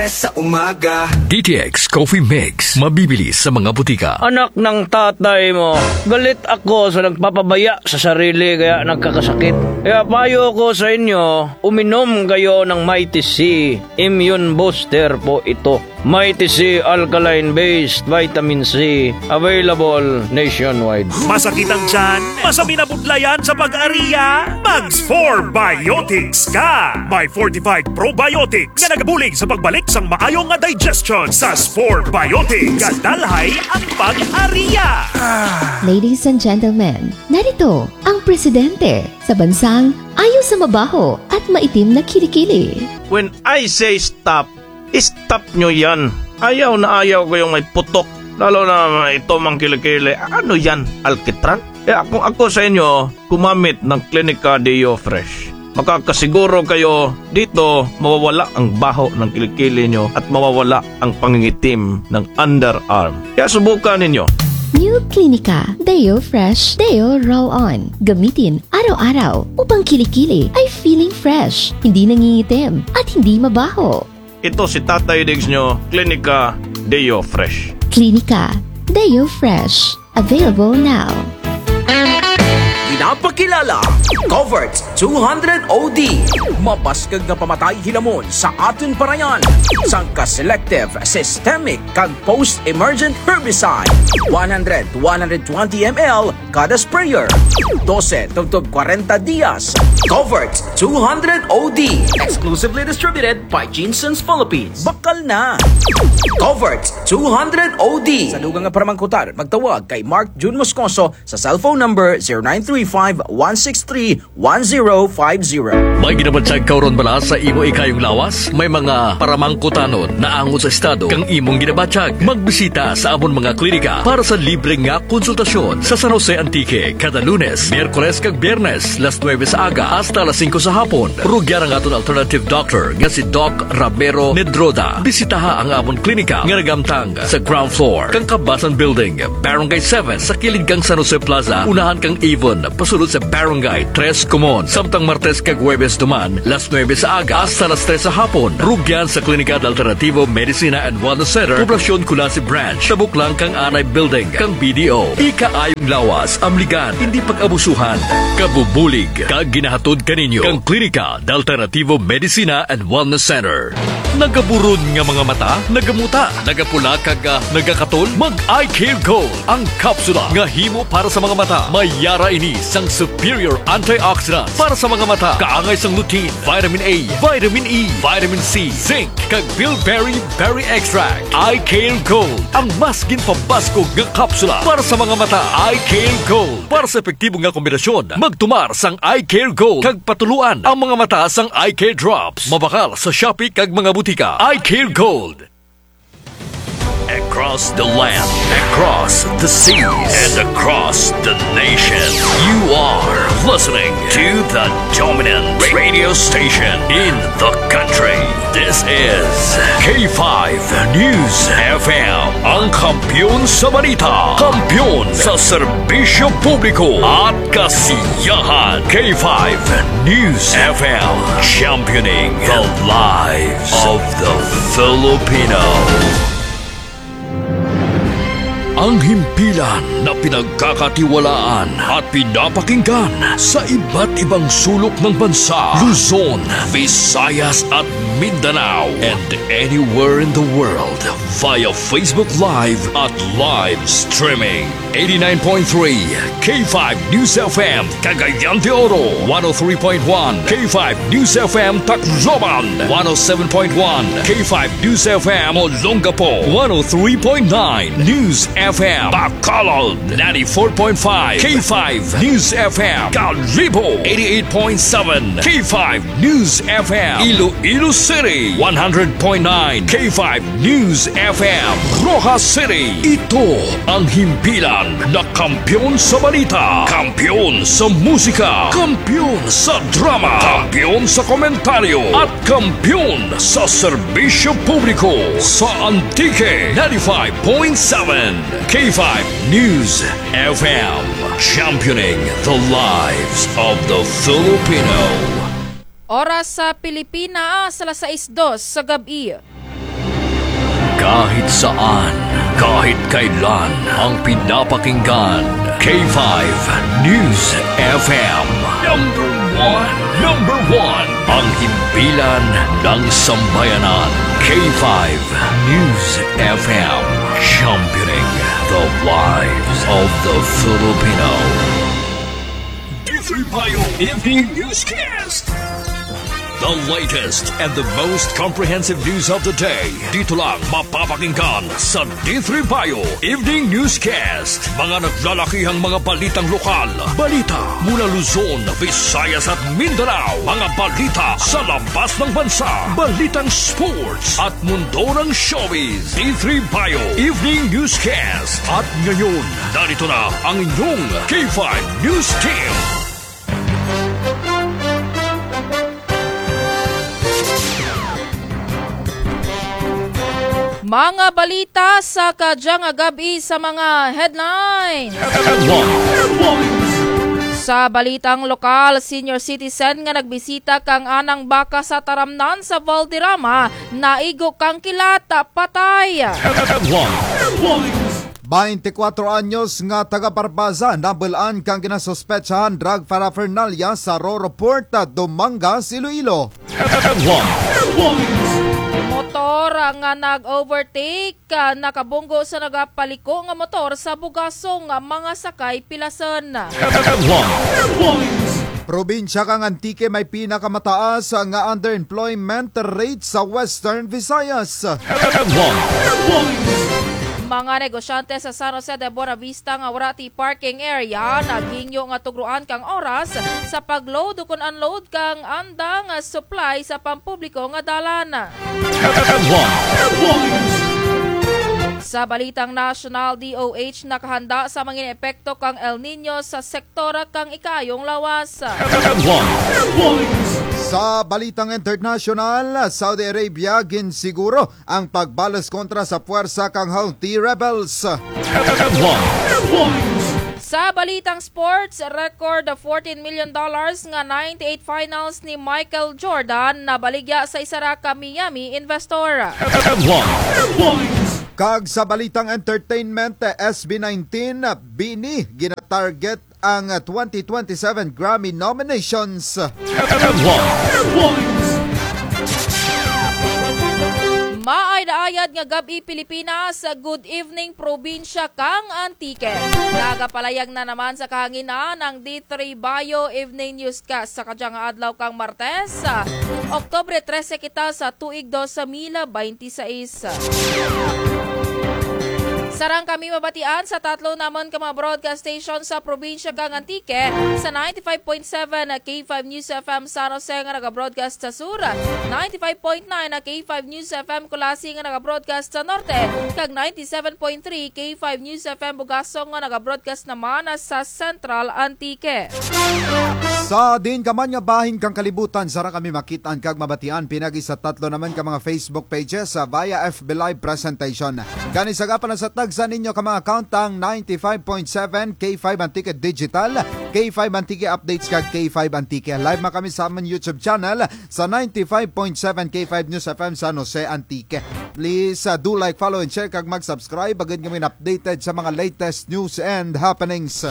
sa umaga. DTX Coffee Mix. Mabibili sa mga butika. Anak ng tatay mo, galit ako sa nagpapabaya sa sarili kaya nagkakasakit. Kaya payo ko sa inyo, uminom kayo ng Mighty C. Immune booster po ito. Mighty C alkaline-based vitamin C. Available nationwide. Masakit ang tiyan? Masami na budlayan sa pag-ariya? Mags 4 Biotics ka! May fortified probiotics nga nagabulig sa pagbalik sang maayong nga digestion sa 4 Biotics. Gadalhay ang pag-ariya! Ladies and gentlemen, narito ang presidente sa bansang ayaw sa mabaho at maitim na kilikili. When I say stop, stop nyo yan. Ayaw na ayaw ko yung may putok. Lalo na ito mang kilikili. Ano yan? Alkitran? Kung ako sa inyo, gumamit ng Clinica Deo Fresh. Makakasiguro kayo dito mawawala ang baho ng kilikili nyo at mawawala ang pangingitim ng underarm. Kaya subukan ninyo. New Clinica Deo Fresh Deo Roll-On. Gamitin araw-araw upang kilikili ay feeling fresh, hindi nangingitim at hindi mabaho. Ito si Tatay Diggs nyo, Clinica Deo Fresh. Clinica Deo Fresh. Available now. Napakilala, Covered 200 OD. Mabaskag nga pamatay hinamon sa aton parayan. Sangka selective, systemic, kag post-emergent herbicide. 100-120 ml kada sprayer. 12 tugtog 40 dias. Covered 200 OD. Exclusively distributed by Jeansons Philippines. Bakal na. Covered 200 OD. Sa dugang nga paramangkutar, magtawag kay Mark June Moscoso sa cellphone number 0935-163-1050. May ginabansag kauron bala sa imo ikayong lawas? May mga paramangkutanon na angon sa estado kang imong ginabansag. Magbisita sa amon mga klinika para sa libre nga konsultasyon sa San Jose Antique kada Lunes, Miyerkules kag Biyernes, las 9 sa aga hasta las 5 sa hapon. Rugyan ang aton alternative doctor nga si Doc Ramiro Nedroda. Bisitaha ang amon klinika nga nagamtang sa ground floor kang Kabasan Building, Barangay 7 sa kilid kang San Jose Plaza. Unahan kang Avon pasulod sa Barangay 3 Comon. Samtang Martes kag Huwebes duman, las 9 sa aga hasta las 3 sa hapon. Rugyan sa Klinika Alternativo Medicina and Wellness Center, Poblacion Culasi Branch, Tabuklang kang Anay Building, kang BDO. Ikaayong lawas, amligan, hindi pag-abusuhan. Kabubulig, kag ginahatod kaninyo, kang Klinika Alternativo Medicina and Wellness Center. Nagaburod nga mga mata, nagamuta, nagapula kag nagakatol, mag-Eye Care Gold. Ang kapsula nga himo para sa mga mata. May yara ini sang superior antioxidants para sa mga mata. Kaangay sang lutein, vitamin A, vitamin E, vitamin C, zinc, kag bilberry berry extract. Eye Care Gold, ang mas ginpabaskog nga kapsula para sa mga mata. Eye Care Gold, para sa epektibo nga kombinasyon. Magtumar sang Eye Care Gold kag patuluan ang mga mata sang Eye Care Drops. Mabakal sa Shopee kag mga butika. Eye Care Gold. Across the land, across the seas, and across the nation, you are listening to the dominant radio station in the country. This is K5 News FM, ang kampiyon sa balita, kampiyon sa serbisyo publiko at kasiyahan. K5 News FM, championing the lives of the Filipino. Ang himpilan na pinagkakatiwalaan at pinapakinggan sa iba't ibang sulok ng bansa, Luzon, Visayas at Mindanao, and anywhere in the world via Facebook Live at live streaming. 89.3 K5 News FM Cagayan de Oro, 103.1 K5 News FM Tacloban, 107.1 K5 News FM Olongapo, 103.9 News FM Bacolod, 94.5 K5 News FM Calibo, 88.7 K5 News FM Iloilo City, 100.9 K5 News FM Rojas City. Ito ang himpilan na kampiyon sa balita, kampiyon sa musika, kampiyon sa drama, kampiyon sa komentaryo, at kampiyon sa serbisyo publiko sa Antique 95.7 K5 News FM, championing the lives of the Filipino. Oras sa Pilipinas, alas 6:02 sa gabi. Kahit saan, kahit kailan, ang pinapakinggan. K5 News FM. Number one. Ang himpilan ng sambayanan. K5 News FM. Championing the lives of the Filipino. D3 Bayo Evening Newscast. The latest and the most comprehensive news of the day. Dito lang mapapakinggan sa D3 Bayo Evening Newscast. Mga naglalakihang mga balitang lokal. Balita mula Luzon, Visayas at Mindanao. Mga balita sa labas ng bansa. Balitang sports at mundo ng showbiz. D3 Bayo Evening Newscast. At ngayon, narito na ang inyong K5 News Team. Mga balita sa kadyang gabi sa mga headlines. Sa balitang lokal, senior citizen nga nagbisita kang anang baka sa taramnan sa Valderrama, naigo kang kilata patay. 24 anyos nga taga-Parbaza nabulaan kang ginasuspetsahan drug paraphernalia sa Roro Port, Dumangas, Iloilo. Motor nga nag-overtake, nakabunggo sa nagapaliko nga motor sa bugasong mga sakay pilason. Probinsya kang Antique may pinakamataas nga underemployment rate sa Western Visayas. Mga negosyante sa San Jose de Buenavista nga warati parking area naghingyo nga tugruan kang oras sa pagload o kun unload kang andang supply sa pampubliko nga dalan. Sa balitang national, DOH nakahanda sa mga epekto kang El Nino sa sektora kang ikayong lawas. Sa balitang international, Saudi Arabia ginsiguro ang pagbalas kontra sa puwersa kang Houthi rebels. Sa balitang sports, record $14 million nga 98 finals ni Michael Jordan na baligya sa isa ka Miami investor. Kag sa balitang entertainment, SB19 Bini gina-target ang 2027 Grammy nominations. Maay daayad nga gabi Pilipinas, good evening probinsya kang Antique. Nagapalayag na naman sa kahanginan ng D3 Bayo Evening Newscast sa kadyang adlaw kang Martes, Oktubre 13 kita sa tuig 2026. Sarang kami mabatian sa tatlo naman ka mga broadcast station sa probinsya kang Antique sa 95.7 K5 News FM San Jose nga nag-broadcast sa Sur, 95.9 K5 News FM Kulasi nga nag-broadcast sa Norte, kag 97.3 K5 News FM Bugasong nga nag-broadcast naman sa Central Antique. Sa din kaman nga bahin kang kalibutan, sarang kami makitaan kag mabatian pinagi sa tatlo naman ka mga Facebook pages via FB Live presentation. Gani sagapan sa tagsa ninyo ka mga account ang 95.7 K5 Antique Digital, K5 Antique Updates kag K5 Antique. Live ma kami sa aming YouTube channel sa 95.7 K5 News FM San Jose Antique. Please do like, follow and share kag mag-subscribe agad kami updated sa mga latest news and happenings.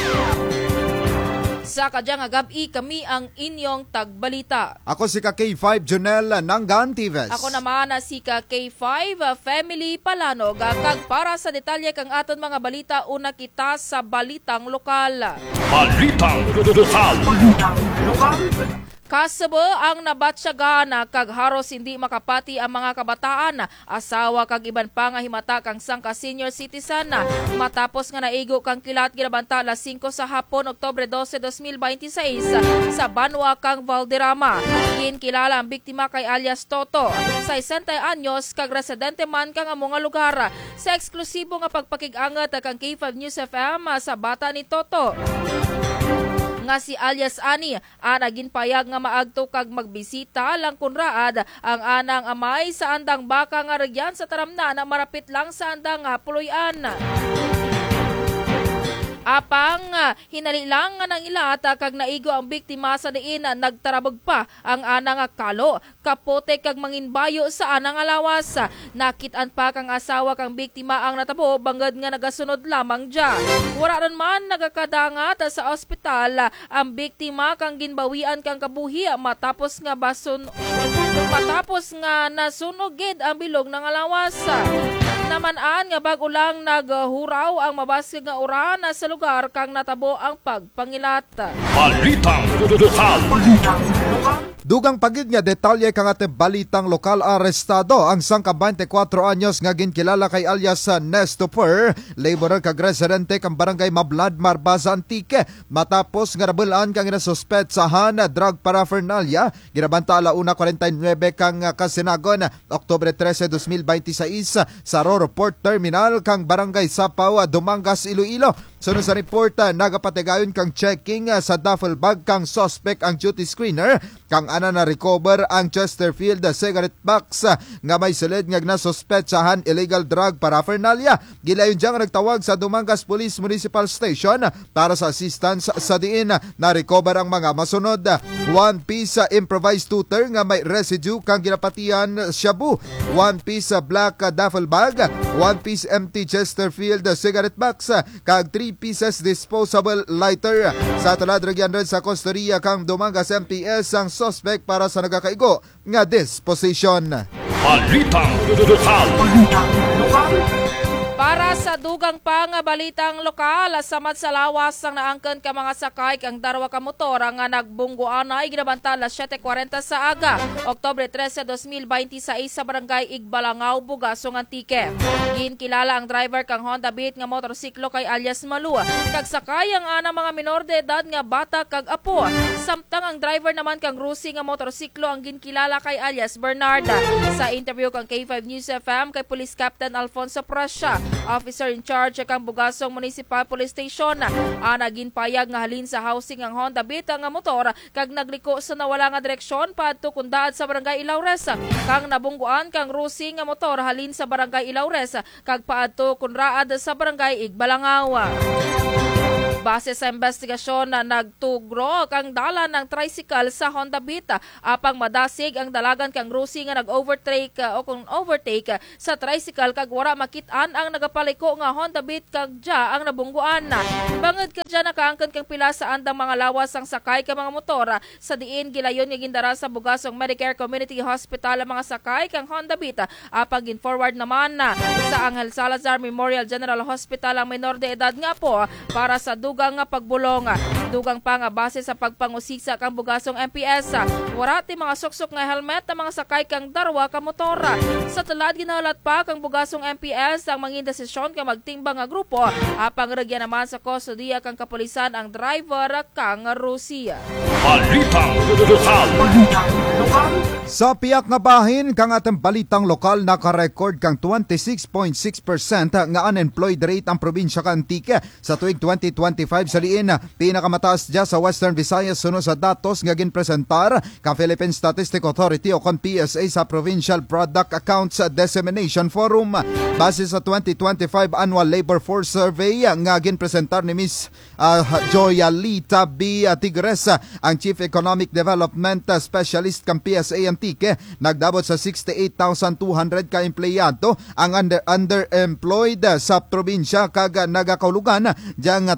Sa kadyang gabi kami ang inyong tagbalita. Ako si K5 Jonel Nangan Tives. Ako naman si K5 Family Palanog. Kag para sa detalye kang aton mga balita, una kita sa balitang lokal. Balitang lokal. Kasabo ang nabatsyagan kag haros hindi makapati ang mga kabataan, asawa kag iban pa nga himata kang sangka senior citizen matapos nga naigo kang kilat ginabanta alas 5 sa hapon Oktubre 12, 2026 sa Banwa kang Valderrama. Kilala ang biktima kay alias Toto, 60 anyos kag residente man kang among lugar. Sa eksklusibo nga pagpakig-angat kang K5 News FM sa bata ni Toto nga si alias Ani, anagin payag nga maagto kag magbisita lang kunraad ang anang amay sa andang baka nga regyan sa taramna na marapit lang sa andang puloy-an. Apang hinalilang ng ilat kag naigo ang biktima sa diin nagtarabog pa ang anang kalo. Kapote kag manginbayo sa anang lawas. Nakitaan pa kang asawa kang biktima ang natabo bangad nga nagasunod lamang dya. Wala ron man nagakadangat sa ospital ang biktima kang ginbawian kang kabuhi matapos nga nasunogid ang bilog ng lawas. Namanaan nga bago lang naghuraw ang mabasig nga oran sa lugar kang natabo ang pagpangilat. Balitang lokal. Dugang pagid nga detalye kang ate balitang lokal, arestado ang sangka 24 anyos nga ginkilala kay alias Nestoper, laborer kag residente kang barangay Mablad, Marbasa, Antique. Matapos nga nabulaan kang inasuspetsahan drug paraphernalia, ginabanta alauna 49 kang kasinagon Oktubre 13, 2026 sa Roro Port Terminal kang barangay Sapaw, Dumangas, Iloilo. Sunod sa report, nagapatigayon kang checking sa duffel bag kang suspect ang duty screener kang ana na recover ang Chesterfield cigarette box nga may silid nga nasuspetsahan illegal drug paraphernalia. Gilayon diyang nagtawag sa Dumangas Police Municipal Station para sa assistance sa diin na recover ang mga masunod. 1 piece improvised tutor nga may residue kang ginapatian shabu, 1 piece black duffel bag, 1 piece empty Chesterfield cigarette box kag 3 pieces disposable lighter. Sa taladrogyan rin sa Costoria kang Dumangas MPS ang suspect para sa nagakaigo nga disposition. Balitang lokal. Para sa dugang pang balitang lokal, samad sa lawas ang naangkan ka mga sakay kang darwa ka motor nga nagbungguan ay ginabanta alas 7:40 sa aga, Oktubre 13, 2026 sa barangay Igbalangaw, Bugasong, Antique. Ginkilala ang driver kang Honda Beat nga motorsiklo kay alias Malu. Kag sakay ang ana mga minor de edad nga bata kag apo. Samtang ang driver naman kang Rusi nga motorsiklo ang ginkilala kay alias Bernarda. Sa interview kang K5 News FM kay Police Captain Alfonso Prasya, officer in charge kang Bugasong Municipal Police Station, naging payag nga halin sa housing ang Honda Beat nga motor kag nagliko sa nawala nga direksyon paadto kundaad sa barangay Ilaures. Kang nabungguan kang Rusi nga motor halin sa barangay Ilaures kag paadto kunraad sa barangay Igbalangaw. Base sa investigasyon na nagtugro kang dala ng tricycle sa Honda Beat apang madasig ang dalagan kang Rusi nga nag-overtake sa tricycle kag wara makitaan ang nagapaliko nga Honda Beat kag dya ang nabungguan. Bangod ka dya nakaangkan kang pila sa andang mga lawas ang sakay ka mga motor sa diin gilayon nga gindara sa Bugasong Medicare Community Hospital ang mga sakay kang Honda Beat apang gin-forward naman sa Angel Salazar Memorial General Hospital ang minor de edad nga po para sa dugang nga pagbulong. Dugang pa nga base sa pagpangusisa kang Bugasong MPS, warati mga suksok nga helmet ang mga sakay kang darwa ka motora. Sa talad ginahulat pa kang Bugasong MPS ang mangin desisyon kang magtimbang nga grupo apang regya naman sa kustodiya kang kapulisan ang driver kang Rusia. Balitang lokal. Sa piyak nga bahin kang atong balitang lokal, naka-record kang 26.6% nga unemployed rate ang probinsya ka Antique sa tuig 2025 sa liin. Pinakamataas dya sa Western Visayas sunod sa datos nga ginpresentar ka Philippine Statistic Authority o kon PSA sa Provincial Product Accounts Dissemination Forum. Base sa 2025 Annual Labor Force Survey nga ginpresentar ni Miss Joyalita B. Tigres, ang Chief Economic Development Specialist kang PSA Antique, nagdabot sa 68,200 ka empleyado ang underemployed sa probinsya kag nagakaulugan diyang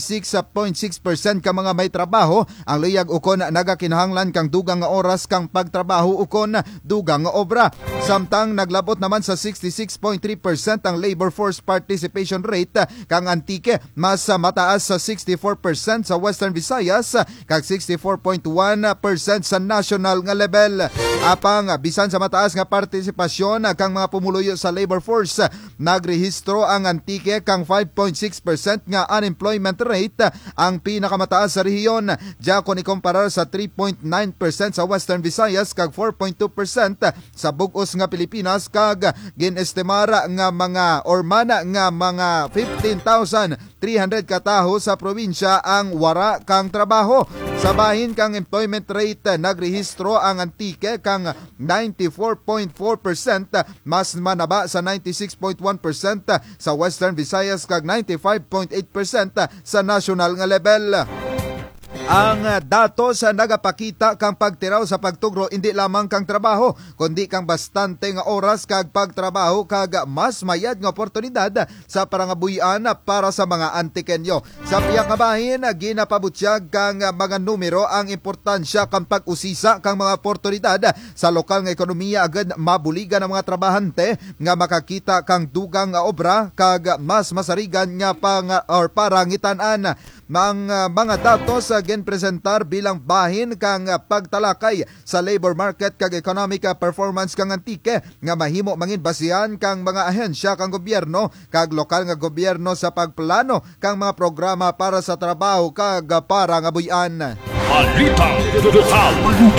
26.6% ka mga may trabaho ang liyag ukon nagakinahanglan kang dugang nga oras kang pagtrabaho ukon dugang nga obra. Samtang naglabot naman sa 66.3% ang labor force participation rate kang Antique, mas mataas sa 64% sa Western Visayas kag 64.1% sa national nga level. Apang bisan sa mataas nga partisipasyon kang mga pumuluyo sa labor force, nagrehistro ang Antique kang 5.6% nga unemployment rate, ang pinakamataas sa rehiyon. Diya kung ikumparar sa 3.9% sa Western Visayas kag 4.2% sa bug-os nga Pilipinas kag ginestimara nga mga ormana nga mga 15,000 300 ka taho sa probinsya ang wara kang trabaho. Sa bahin kang employment rate nagrehistro ang Antique kang 94.4%, mas manaba sa 96.1% sa Western Visayas kag 95.8% sa national nga level. Ang datos sa nagapakita kang pagtiraw sa pagtugro hindi lamang kang trabaho, kundi kang bastante nga oras kag pagtrabaho kag mas mayad nga oportunidad sa parangabuyan para sa mga Antikenyo. Sa piyang kabahin, ginapabutyag kang mga numero ang importansya kang pag-usisa kang mga oportunidad sa lokal nga ekonomiya agad mabuligan ang mga trabahante nga makakita kang dugang nga obra kag mas masarigan nga parangitan-an. Mga datos ginpresentar bilang bahin kang pagtalakay sa labor market kag economic performance kang Antique nga mahimo mangin basihan kang mga ahensya kang gobyerno kag lokal nga gobyerno sa pagplano kang mga programa para sa trabaho kag parangabuyan. Balitang lokal.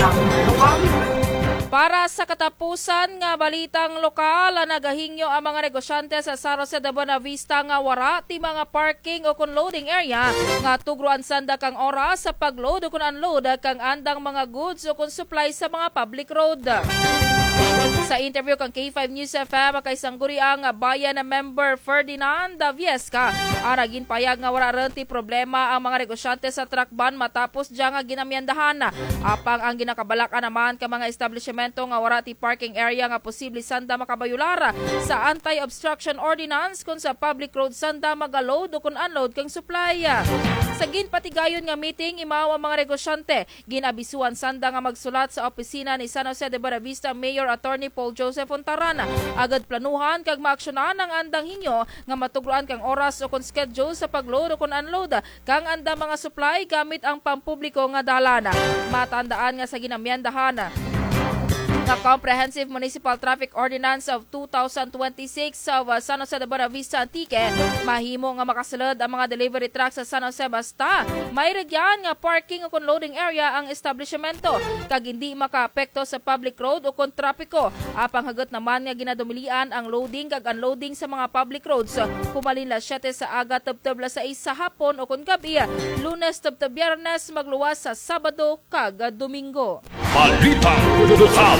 Para sa katapusan nga balitang lokal, nagahingyo ang mga negosyante sa San Jose de Buenavista nga wara ti mga parking o kun loading area nga tugruan sanda kang oras sa pagload o kun unload kang andang mga goods o kun supply sa mga public road. Sa interview kang K5 News FM kay sangguri ang bayan na member Ferdinand Viesca, aragin payag nga wala rin ti problema ang mga negosyante sa truck ban matapos dyan nga ginamyandahan. Apang ang ginakabalaka naman ka mga establishmento nga wala ti parking area nga posible sanda makabayulara sa anti-obstruction ordinance kung sa public road sanda magaload o kung unload kang supply. Sa ginpatigayon nga meeting, imaw ang mga negosyante, ginabisuan sanda nga magsulat sa opisina ni San Jose de Buenavista Mayor Attorney Paul Joseph Fontarana. Agad planuhan kag maaksyonan ang andang hinyo nga matugruan kang oras o kung schedule sa pagload o kung unload kang andang mga supply gamit ang pampubliko nga dalana. Matandaan nga sa ginamyandahan the Comprehensive Municipal Traffic Ordinance of 2026 sa San Jose de Buenavista Antique, mahimo nga makasulod ang mga delivery trucks sa San Jose basta may regyan nga parking o loading area ang establishmento kag hindi makaapekto sa public road o kon trapiko. Apang hagot naman nga ginadumilian ang loading kag unloading sa mga public roads kumalin las 7 sa aga tebteb las 6 sa hapon o kon gabi, Lunes tebteb Biyernes magluwas sa Sabado kag Domingo. Balitang lokal.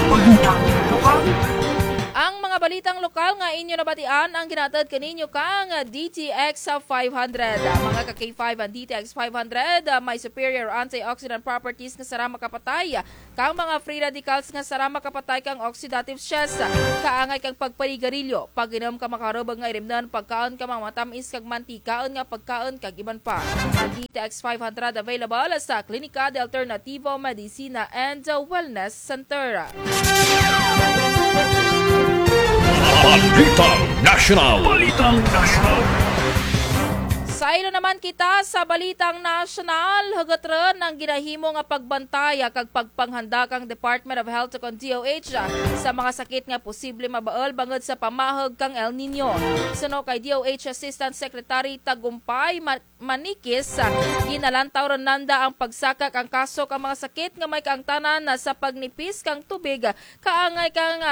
Ang mga balitang lokal nga inyo nabatian ang ginatad kaninyo kang DTX 500. Mga ka-K5 ang DTX 500 may superior antioxidant properties nga sara makapatay kang mga free radicals nga sara makapatay kang oxidative stress. Kaangay kang pagpaligarilyo, pag-inom ka makarubag nga irimnan, pagkaon ka mga matamis kag mantikaon nga pagkaon kag iban pa. Ang DTX 500 available sa Klinika de Alternativo Medicina and Wellness Center. Balitang National. Balitang National. Sa ilo naman kita sa Balitang National, hagot ron ang ginahimo nga pagbantaya kag pagpanghanda kang Department of Health o DOH sa mga sakit nga posible mabaol bangod sa pamahog kang El Nino. Suno kay DOH Assistant Secretary Tagumpay Manikis, ginalantaw ron nanda ang pagsakak ang kaso kang mga sakit nga may kaangtanan sa pagnipis kang tubig, kaangay kang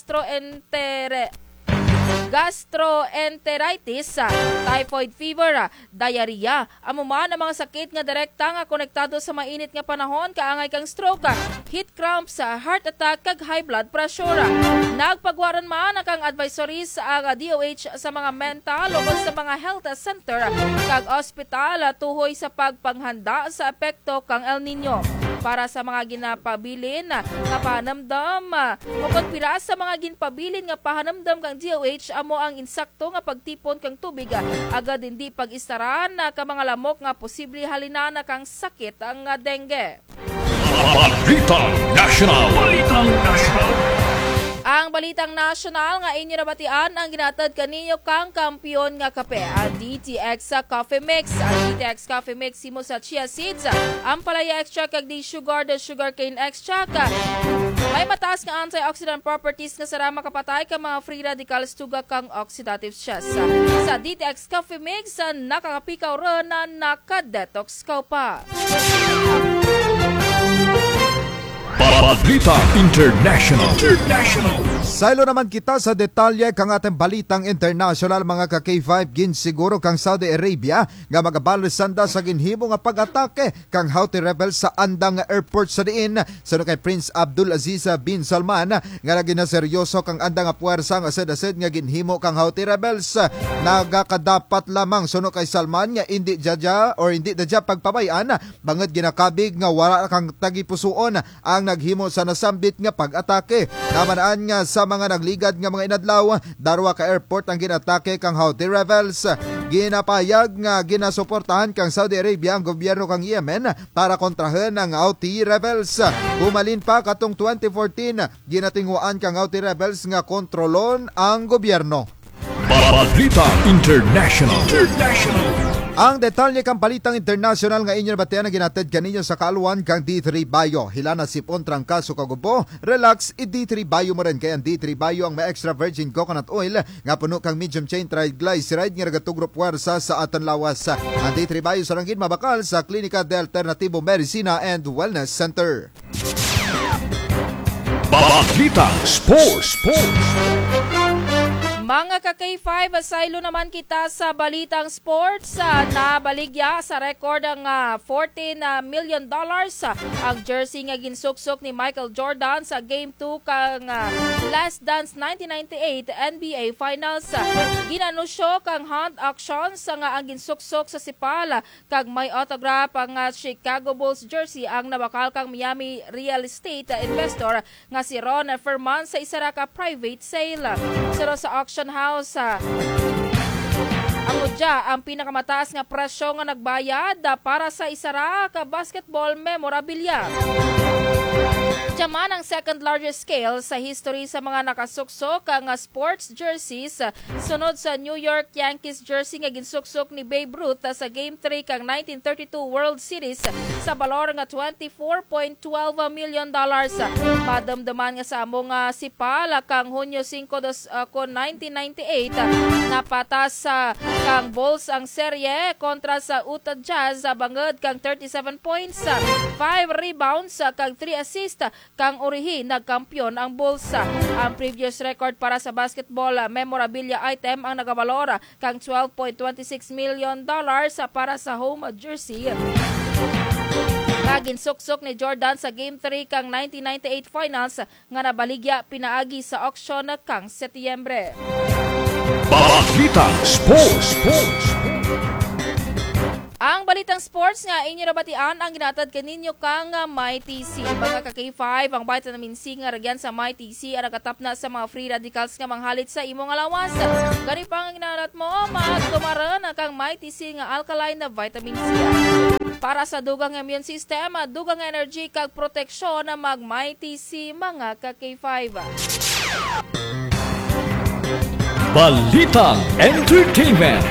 gastroenteritis, typhoid fever, diarrhea, amuman ang mga sakit nga direkta nga konektado sa mainit nga panahon, kaangay kang stroke, heat cramps, heart attack kag high blood pressure. Nagpagwaran man kang advisory sa DOH sa mga mental o sa mga health center kag ospital tuhoy sa pagpanghanda sa epekto kang El Nino. Para sa mga ginapabilin nga pahanamdam o pira sa mga ginpabilin nga pahanamdam kang DOH, amo ang insakto nga pagtipon kang tubig, agad hindi pag-istaran ka mga lamok nga posible halina na kang sakit ang dengue. Balitang National. Balitang National. Ang Balitang National nga inyo nabatian ang ginatad kaninyo kang kampiyon nga kape, ang DTX Coffee Mix. Ang DTX Coffee Mix himo sa chia seeds, ang palaya extract kag sugar, the sugarcane extract. May mataas nga antioxidant properties nga sara makapatay ka mga free radicals tugak kang oxidative stress. Sa DTX Coffee Mix, nakakapikaw ron na naka-detox ka pa. Balita International. Saylo naman kita sa detalye kang atong balitang international mga ka K5 ginsiguro kang Saudi Arabia nga magabalusanda sa ginhimo nga pag-atake kang Houthi rebels sa andang airport sa diin suno kay Prince Abdul Aziz bin Salman nga naginaseryoso kang andang puwersa nga ased nga ginhimo kang Houthi rebels. Nagakadapat lamang suno kay Salman nga hindi dadya pagpabayan bangod ginakabig nga wala kang tagipusuon ang naghimo sa nasambit nga pag-atake. Namanaan nga sa mga nagligad nga mga inadlaw, darwa ka airport ang ginatake kang Houthi rebels. Ginapayag nga ginasuportahan kang Saudi Arabia ang gobyerno kang Yemen para kontrahen ang Houthi rebels. Bumalin pa katong 2014, ginatinguan kang Houthi rebels nga kontrolon ang gobyerno. Balita International. Ang detalye kang balitang international nga inyo batean na ginatid kaninyo sa kaaluan kang D3 Bio. Hilana sipon trangkaso kagubo, relax, i-D3 Bio mo rin. Kaya ang D3 Bio ang may extra virgin coconut oil nga puno kang medium chain triglyceride nga nagatugro puwersa sa aton lawas. Ang D3 Bio sarangin mabakal sa Klinika de Alternativo Medicina and Wellness Center. Balita Sports. Mga ka-K5, asaylo naman kita sa balitang sports. Nabaligya sa record ang $14 million ang jersey nga ginsuksok ni Michael Jordan sa Game 2 kang Last Dance 1998 NBA Finals. Ginanusyo kang Hunt Auctions nga ang ginsuksok sa sipala kag may autograph ang Chicago Bulls jersey ang nabakal kang Miami real estate investor nga si Ron Ferman sa isa ra ka private sale. Siro sa auction house, ang pinakamataas nga presyo nga nagbayad para sa isara ka basketball memorabilia. Diyaman ang second largest scale sa history sa mga nakasuksok ang sports jerseys sunod sa New York Yankees jersey nga ginsuksok ni Babe Ruth sa Game 3 kang 1932 World Series sa balor nga $24.12 million. Madamdaman nga sa among sipal kang Hunyo 5 1998 napatas kang Bulls ang serye kontra sa Utah Jazz bangod kang 37 points, 5 rebounds kang 3 assists kang urihi nagkampiyon ang Bulls. Ang previous record para sa basketball memorabilia item ang nagabalora kang $12.26 million para sa home jersey. Ginsuksok ni Jordan sa Game 3 kang 1998 Finals nga nabaligya pinaagi sa auction kang Setyembre. Balita Sports. Ang balitang sports nga inyo nabatian ang ginatad kaninyo kang Mighty C. Mga ka-K5, ang vitamin C nga ragyan sa Mighty C ang nagatap na sa mga free radicals nga manghalit sa imong alawas. Gani pa ang ginalat mo, magtumaran kang Mighty C nga alkaline na vitamin C. Para sa dugang immune system, dugang energy kag proteksyon na mag Mighty C mga ka-K5. Balitang Entertainment.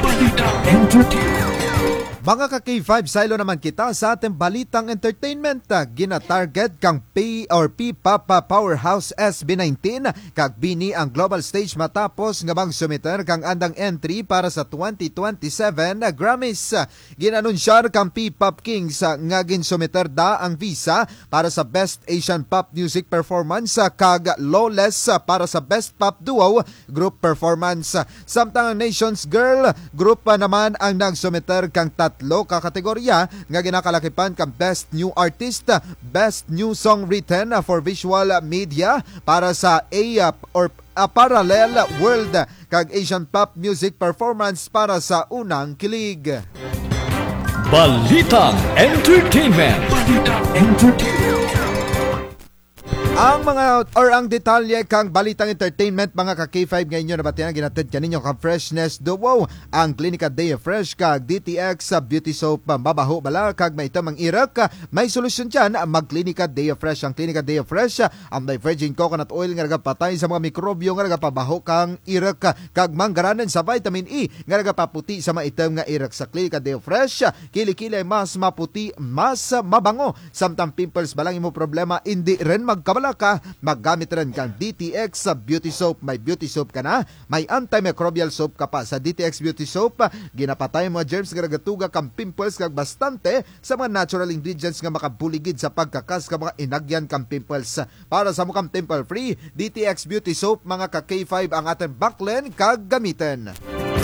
Mga ka-K5, saylo naman kita sa ating balitang entertainment. Gina-target kang P-pop powerhouse SB19 kag bini ang global stage matapos nga magsumiter kang andang entry para sa 2027 Grammys. Ginanunsyar kang P-pop Kings nga ginsumiter da ang visa para sa Best Asian Pop Music Performance kag Lawless para sa Best Pop Duo Group Performance. Samtang ang Nation's Girl Group pa naman ang nagsumiter kang tatlo ka kategorya nga ginakalakipan kang Best New Artist, Best New Song Written for Visual Media para sa A Parallel World kag Asian Pop Music Performance para sa unang kilig. Balitang Entertainment. Ang detalye kang balitang entertainment mga ka-K5 ngayon na batihan ginatid kaninyo kang Freshness Duo ang Klinika Day Fresh kag DTX Beauty Soap mabaho bala kag may itam ang irak may solusyon dyan mag Klinika Day Fresh. Ang Klinika Day Fresh ang may virgin coconut oil nga nagapatay sa mga mikrobyo nga nagapabaho kang irak kag manggaranan sa vitamin E nga nagapaputi sa maitam nga irak. Sa Klinika Day Fresh kilikilay mas maputi mas mabango samtang pimples balang imo problema hindi rin magkabalag nagduda ka, maggamit rin kang DTX sa beauty soap. May beauty soap ka na, may antimicrobial soap ka pa. Sa DTX beauty soap, ginapatay mga germs nga nagatuga kang pimples kag bastante sa mga natural ingredients nga makabuligid sa pagkakas ka mga inagyan kang pimples. Para sa mukhang pimple free, DTX beauty soap mga ka K5 ang ating backlen kag gamitin.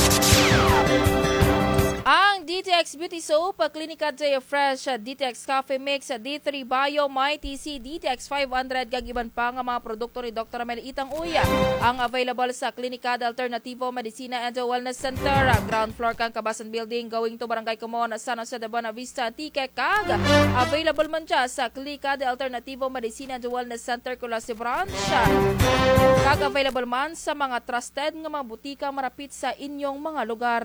Ang DTX Beauty Soap, Clinica Day Fresh, DTX Coffee Mix, D3 Bio, My TC, DTX 500, kag iban pa nga mga produkto ni Dr. Amel Itang Uya. Ang available sa Clinica de Alternativo Medicina and Wellness Center, ground floor kang Kabasan Building, going to Barangay Comon, San Jose de Bonavista, Antique, kag available man dyan sa Clinica de Alternativo Medicina and Wellness Center, Colosio Branch, kag available man sa mga trusted nga mga butika marapit sa inyong mga lugar.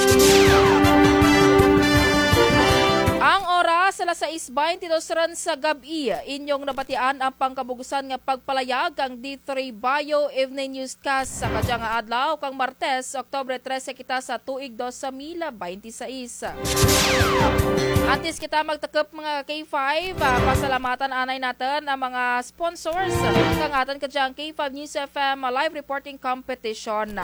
Ang oras alas 6:22 ron sa gabi, inyong nabatian ang pangkabugusan nga pagpalayag kang D3 Bio Evening Newscast sa kadyang adlaw kang Martes, Oktubre 13 kita sa tuig 2026. Antes kita magtakop mga K5, pasalamatan anay natin ang mga sponsors kang atan kadyang K5 News FM live reporting competition.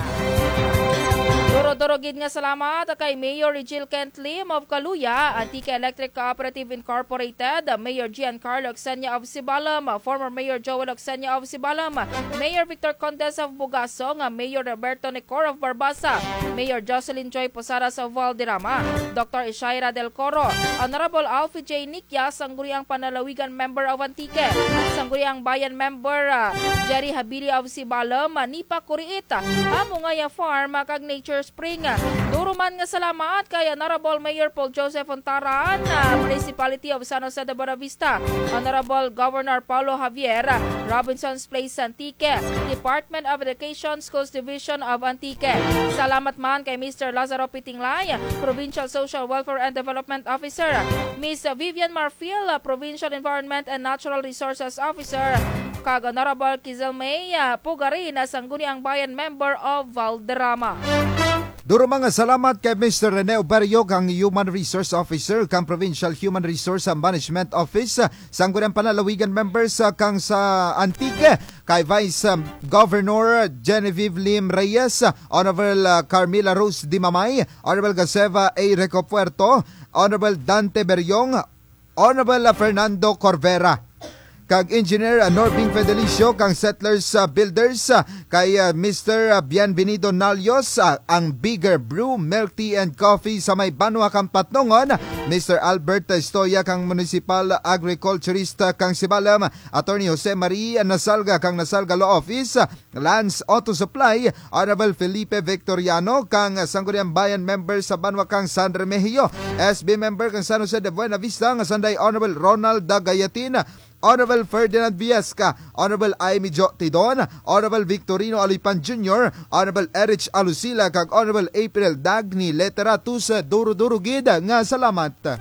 Duro-durogid nga salamat kay Mayor Regil Kent Lim of Kaluya, Antique Electric Cooperative Incorporated, Mayor Giancarlo Oxenia of Sibalam, former Mayor Joel Oxenia of Sibalam, Mayor Victor Condes of Bugasong, Mayor Roberto Nicor of Barbasa, Mayor Jocelyn Joy Posadas of Valderrama, Dr. Ishaira Del Coro, Honorable Alfie J. Nikia, Sangguniang Panalawigan Member of Antique, Sangguniang Bayan Member Jerry Habili of Sibalam, Nipa Kuriita, Amungaya Farm, kag Nature Spring. Duruman nga salamat kay Honorable Mayor Paul Joseph Fontaran, Municipality of San Jose de Bonavista, Honorable Governor Paulo Javier, Robinson's Place, Antique, Department of Education, Schools Division of Antique. Salamat man kay Mr. Lazaro Pitinglay, Provincial Social Welfare and Development Officer, Ms. Vivian Marfil, Provincial Environment and Natural Resources Officer, kag Honorable Kizel May Pugarin, Sangguniang Bayan Member of Valderrama. Duro mga salamat kay Mr. Rene Oberio, kang Human Resource Officer, kang Provincial Human Resource Management Office, Sangguniang Panalawigan Members kang sa Antique, kay Vice Governor Genevieve Lim Reyes, Honorable Carmila Rose Dimamay, Honorable Gaseva A. Reco Puerto, Honorable Dante Beryong, Honorable Fernando Corvera, kag Engineer Norbing Fedelicio, kang Settlers Builders, kay Mr. Bienvenido Nalios, ang Bigger Brew, Milk Tea and Coffee sa may Banwa kang Patnongon, Mr. Albert Estoya, kang Municipal Agriculturist kang Sibalam, Attorney Jose Marie Nasalga, kang Nasalga Law Office, Lance Auto Supply, Honorable Felipe Victoriano, kang Sangguniang Bayan Member sa Banwa kang San Remigio, SB Member kang San Jose de Buena Vista, nga Sanday Honorable Ronald Dagayatin, Honorable Ferdinand Viesca, Honorable Aimee Jo Tidon, Honorable Victorino Alipan Jr., Honorable Erich Alusila, kag Honorable April Dagni Literatus, duro-durugid nga salamat.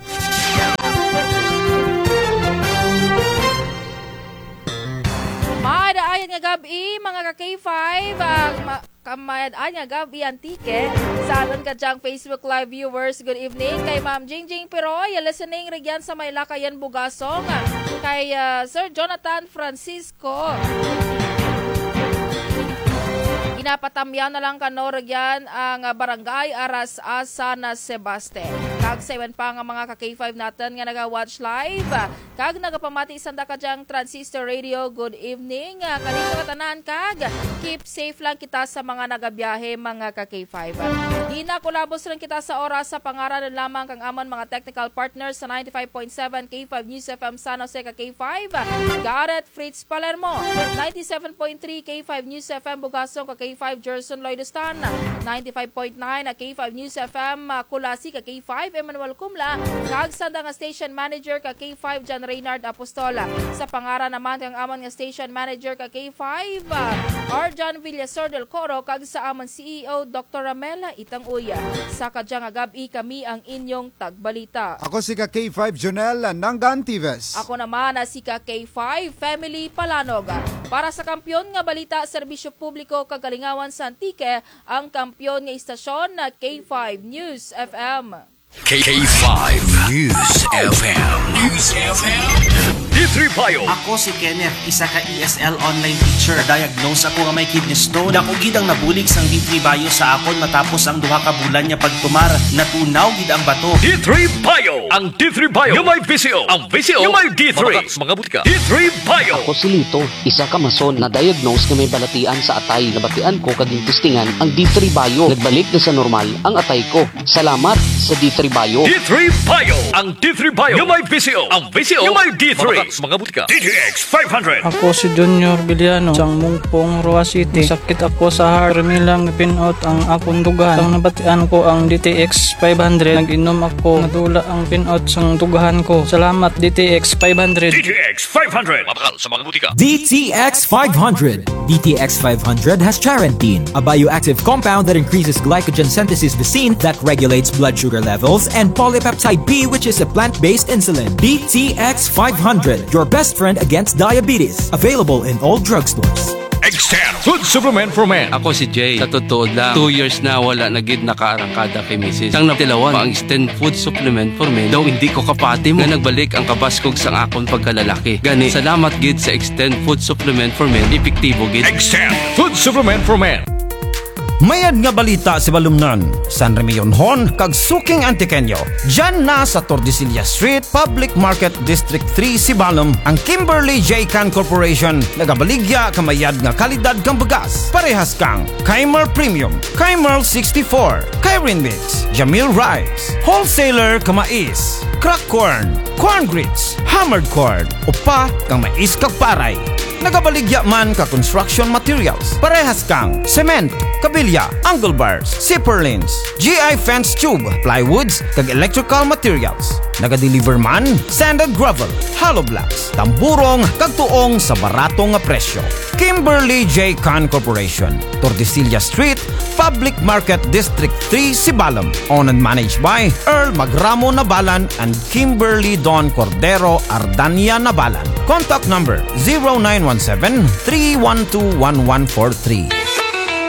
Maayad nga gabi mga ka-K5, kamayad-an nga gabi Antique, sa aton kadyang Facebook Live viewers, good evening kay Ma'am Jingjing Piroy, listening rigyan sa Maylakayan Bugasong, kay Sir Jonathan Francisco. Inapatamyan na lang kanoragyan ang barangay Aras Asa na Sebaste. Kag sa iban pa nga mga ka-K5 natin nga naga-watch live. Kag nagapamati isang dakadyang Transistor Radio, good evening. Kalito katanan kag keep safe lang kita sa mga nagabiyahe mga ka-K5. Di na kulabos rin kita sa oras sa pangaran lamang kang amon mga technical partners sa 95.7 K5 News FM San Jose ka-K5. Garrett Fritz Palermo, 97.3 K5 News FM Bugasong ka-K5 Jerson Lloydostan, 95.9 K5 News FM Kulasi ka-K5 Emmanuel Kumla, kag sa nga station manager ka-K5 John Reynard Apostola. Sa pangaran naman kang amon nga station manager ka-K5 Arjan Villasor del Coro, kag sa amon CEO Dr. Ramela Itang Uya. Sa kadyang gabi kami ang inyong tagbalita. Ako si ka-K5 Jonel Nangantives. Ako naman si ka-K5 Family Palanog. Para sa kampyon nga balita, serbisyo publiko kagalingawan sa Antique, ang kampyon nga istasyon na K5 News FM. K5 News FM. News FM. D3 Bio. Ako si Kenneth, isa ka ESL online teacher. Diagnose ako nga may kidney stone. Dako gid ang nabulig sang D3 Bio sa akon matapos ang duha ka bulan niya pagtumar. Natunaw gid ang bato. D3 Bio. Ang D3 Bio yung may VCO. Ang VCO yung may D3. Mga butika. D3 Bio. Ako si Lito, isa ka mason na diagnose na may balatian sa atay. Nabatian ko kaging testingan ang D3 Bio. Nagbalik na sa normal ang atay ko. Salamat sa D3 Bio. D3 Bio. Ang D3 Bio yung may VCO. Ang VCO yung may D3. Mga butika. DTX 500. Ako si Junior Biliano, sang Mungpong, Roa City. Sakit ako sa heart. Milang pinout ang akong dugan. Sang nabatian ko ang DTX 500. Nag-inom ako. Nadula ang pinout sang dugahan ko. Salamat DTX 500. DTX 500. Mabakal sa mga butika. DTX 500. DTX 500 has charantine, a bioactive compound that increases glycogen synthesis vesine that regulates blood sugar levels, and polypeptide B, which is a plant-based insulin. DTX 500, your best friend against diabetes. Available in all drugstores. Extend. Food supplement for men. Ako si Jay. Sa totoo lang, 2 years na wala na gid nakaarangkada kay Mrs. Ang natilawan, ang extend food supplement for men. Daw hindi ko kapatim nga nagbalik ang kabaskog sang akon pagkalalaki. Gani, salamat gid sa extend food supplement for men. Epektibo gid. Extend. Food supplement for men. Mayad nga balita si Balumnan, San Remillonhon, kag Suking Antiqueño. Diyan na sa Tordesillas Street, Public Market District 3, Sibalom, ang Kimberly J. Can Corporation. Nagabaligya kamayad nga kalidad kang bagas. Parehas kang Kaimer Premium, Kaimer 64, Kairin Mix, Jamil Rice, Wholesaler kamais, Crack Corn, Corn Grits, Hammered Corn, upa kang mais kag paray. Nagabaligya man ka construction materials. Parehas kang cement, kabilya, angle bars, zipper lines, GI fence tube, plywoods, kag electrical materials. Nagadeliver man sanded gravel, hollow blocks, tamburong, kag tuong sa baratong nga presyo. Kimberly J. Can Corporation, Tordesillas Street, Public Market District 3, Sibalom. Owned and managed by Earl Magramo Nabalan and Kimberly Don Cordero Ardania Nabalan. Contact number 0917-312-1143.